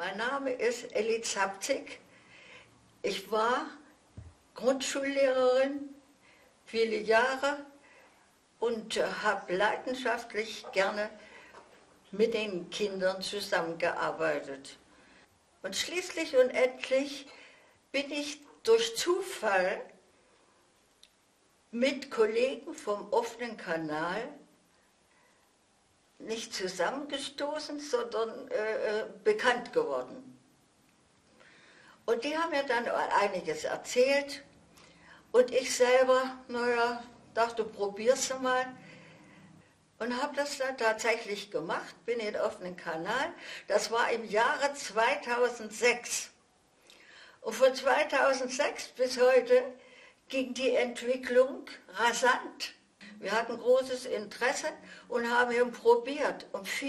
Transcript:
Mein Name ist Elli Zapzig. Ich war Grundschullehrerin viele Jahre und habe leidenschaftlich gerne mit den Kindern zusammengearbeitet. Und schließlich und endlich bin ich durch Zufall mit Kollegen vom offenen Kanal nicht zusammengestoßen, sondern bekannt geworden. Und die haben mir dann einiges erzählt und ich selber, dachte, probier's mal. Und habe das dann tatsächlich gemacht, bin in den offenen Kanal. Das war im Jahre 2006. Und von 2006 bis heute ging die Entwicklung rasant. Wir hatten großes Interesse und haben ihn probiert. Und